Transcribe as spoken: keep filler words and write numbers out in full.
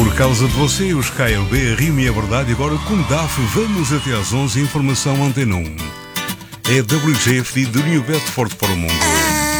Por causa de você, os K L B, a Rima e a Verdade. E agora com D A F, vamos até às onze, informação Antena um. É W G F D de New Bedford para o mundo.